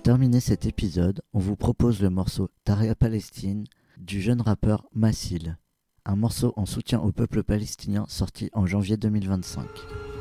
terminer cet épisode, on vous propose le morceau Tahrir Palestine du jeune rappeur Massil, un morceau en soutien au peuple palestinien sorti en janvier 2025.